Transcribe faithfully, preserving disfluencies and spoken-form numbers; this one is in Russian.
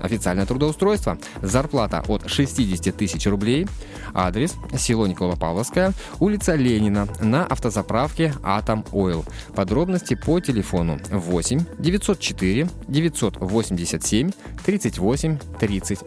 Официальное трудоустройство. Зарплата от шестьдесят тысяч рублей. Адрес: село Николо-Павловское, улица Ленина, на автозаправке «Атом Ойл». Подробности по телефону восемь девятьсот четыре девятьсот восемьдесят семь тридцать восемь тридцать